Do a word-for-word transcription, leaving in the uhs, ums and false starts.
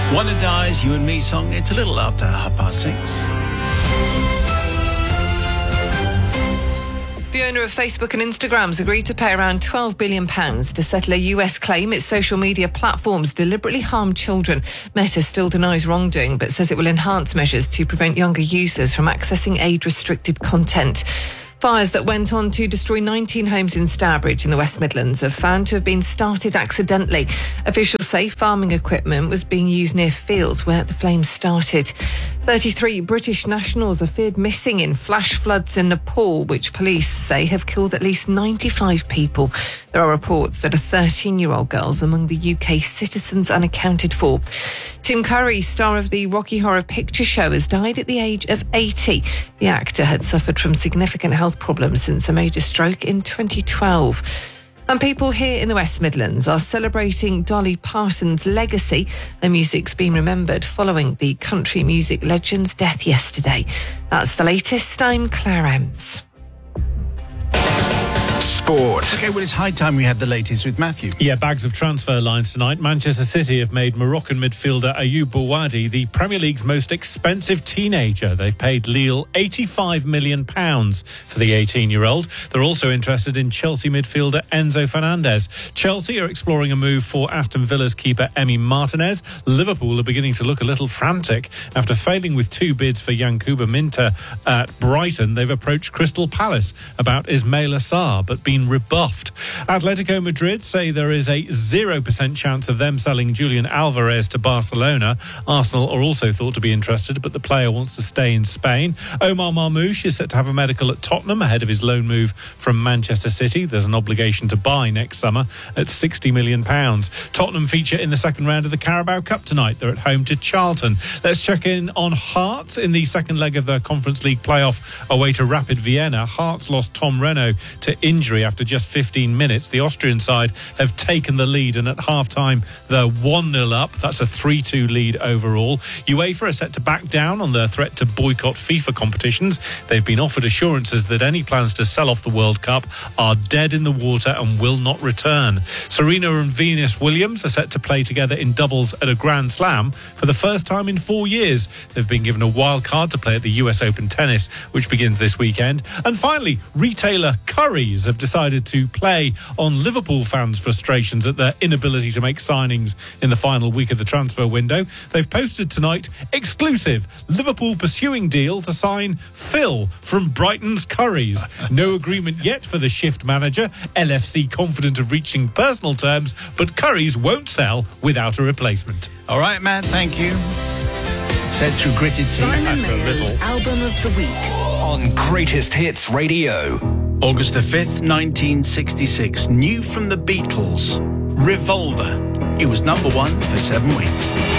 Wonder Dies, You and Me song. It's a little after half past six. The owner of Facebook and Instagram has agreed to pay around twelve billion pounds to settle a U S claim its social media platforms deliberately harm children. Meta still denies wrongdoing, but says it will enhance measures to prevent younger users from accessing age-restricted content. Fires that went on to destroy nineteen homes in Stourbridge in the West Midlands are found to have been started accidentally. Officials say farming equipment was being used near fields where the flames started. thirty-three British nationals are feared missing in flash floods in Nepal, which police say have killed at least ninety-five people. There are reports that a thirteen-year-old girl is among the U K citizens unaccounted for. Tim Curry, star of the Rocky Horror Picture Show, has died at the age of eighty. The actor had suffered from significant health problems since a major stroke in twenty twelve. And people here in the West Midlands are celebrating Dolly Parton's legacy. Her music's been remembered following the country music legend's death yesterday. That's the latest. I'm Claire Ems. Sport. OK, well, it's high time we had the latest with Matthew. Yeah, bags of transfer lines tonight. Manchester City have made Moroccan midfielder Ayoub Bouwadi the Premier League's most expensive teenager. They've paid Lille eighty-five million pounds for the eighteen-year-old. They're also interested in Chelsea midfielder Enzo Fernandez. Chelsea are exploring a move for Aston Villa's keeper Emi Martinez. Liverpool are beginning to look a little frantic. After failing with two bids for Yankuba Minter at Brighton, they've approached Crystal Palace about Ismail Assar, but been rebuffed. Atletico Madrid say there is a zero percent chance of them selling Julian Alvarez to Barcelona. Arsenal are also thought to be interested, but the player wants to stay in Spain. Omar Marmoush is set to have a medical at Tottenham ahead of his loan move from Manchester City. There's an obligation to buy next summer at sixty million pounds. Tottenham feature in the second round of the Carabao Cup tonight. They're at home to Charlton. Let's check in on Hearts in the second leg of the Conference League playoff away to Rapid Vienna. Hearts lost Tom Renaud to injury after just fifteen minutes. The Austrian side have taken the lead, and at half-time they're one nil up. That's a three two lead overall. UEFA are set to back down on their threat to boycott FIFA competitions. They've been offered assurances that any plans to sell off the World Cup are dead in the water and will not return. Serena and Venus Williams are set to play together in doubles at a Grand Slam for the first time in four years. They've been given a wild card to play at the U S Open Tennis, which begins this weekend. And finally, retailer Currys have decided to play on Liverpool fans' frustrations at their inability to make signings in the final week of the transfer window. They've posted tonight, exclusive, Liverpool pursuing deal to sign Phil from Brighton's Currys. No agreement yet for the shift manager. L F C confident of reaching personal terms, but Currys won't sell without a replacement. All right, Matt, thank you. Said through gritted teeth. Simon Mayer's album of the week on Greatest Hits Radio. August the fifth, nineteen sixty-six. New from the Beatles, Revolver. It was number one for seven weeks.